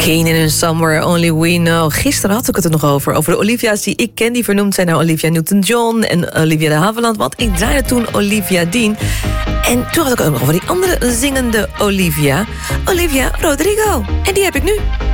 Kane in Somewhere Only We Know. Gisteren had ik het er nog over de Olivia's die ik ken, die vernoemd zijn naar Olivia Newton-John en Olivia de Havilland. Want ik draaide toen Olivia Dean. En toen had ik ook nog over die andere zingende Olivia Rodrigo. En die heb ik nu.